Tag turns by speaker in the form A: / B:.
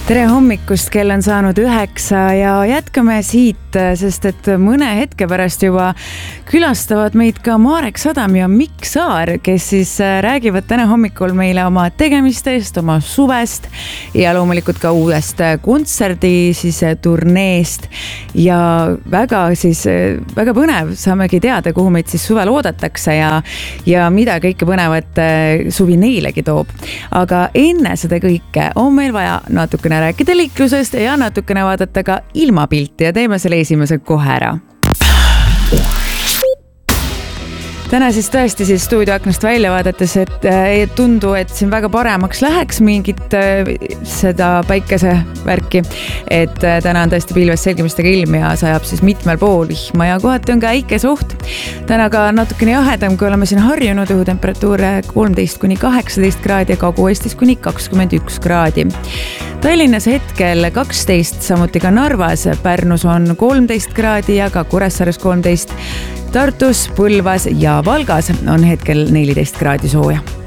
A: Tere hommikust, kell on saanud 9 ja jätkame siit, sest et mõne hetke pärast juba külastavad meid ka Marek Sadam ja Mikk Saar, kes siis räägivad täna hommikul meile oma tegemistest, oma suvest ja loomulikult ka uuest kontserdi siis turneest ja väga põnev, saamegi teada, kuhu meid siis suvel oodatakse ja mida kõike põnevat suvi neilegi toob. Aga enne seda kõike on meil vaja natukene rääkida liiklusest ja natukene vaadata ka ilmapilti ja teeme selle esimese kohe ära. Täna siis tõesti stuudioaknast välja vaadates, et ei tundu, et siin väga paremaks läheks mingit seda päikesevärki. Et täna on tõesti pilves selgimistega ilm ja sajab siis mitmel pool vihma ja kohati on ka äikesoht. Täna ka natukene jahedam, kui oleme siin harjunud, õhutemperatuur 13–18 kraadi ja Kagu-Eestis kuni 21 kraadi. Tallinnas hetkel 12, samuti ka Narvas, Pärnus on 13 kraadi ja ka Kuressaares 13. Tartus, Põlvas ja Valgas on hetkel 14 kraadi sooja.